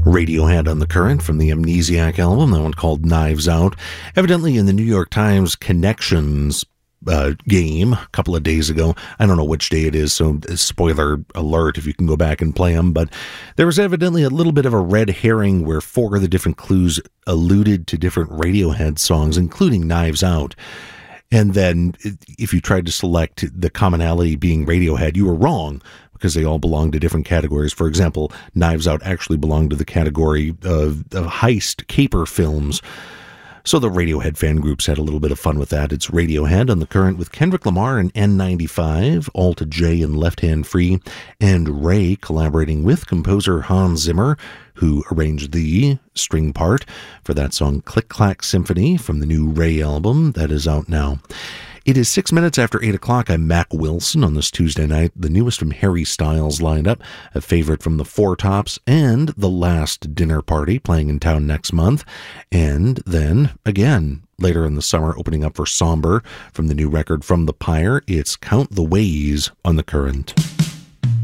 Radiohead on the Current from the Amnesiac album, that one called Knives Out. Evidently in the New York Times Connections game a couple of days ago. I don't know which day it is, so spoiler alert if you can go back and play them, but there was evidently a little bit of a red herring where 4 of the different clues alluded to different Radiohead songs, including Knives Out. And then if you tried to select the commonality being Radiohead, you were wrong, because they all belong to different categories. For example, Knives Out actually belonged to the category of heist caper films. So the Radiohead fan groups had a little bit of fun with that. It's Radiohead on the Current with Kendrick Lamar and N95, Alta J and Left Hand Free, and Ray collaborating with composer Hans Zimmer, who arranged the string part for that song Click Clack Symphony from the new Ray album that is out now. It is 6 minutes after 8 o'clock. I'm Mac Wilson on this Tuesday night. The newest from Harry Styles lineup, a favorite from the Four Tops, and The Last Dinner Party playing in town next month. And then, again, later in the summer, opening up for Somber from the new record From the Pyre, it's Count the Ways on the Current.